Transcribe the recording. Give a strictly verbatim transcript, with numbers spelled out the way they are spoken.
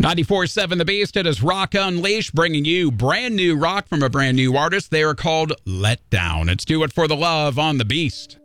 ninety-four point seven The Beast. It is Rock Unleashed, bringing you brand new rock from a brand new artist. They are called Let Down. It's Do It for the Love on The Beast.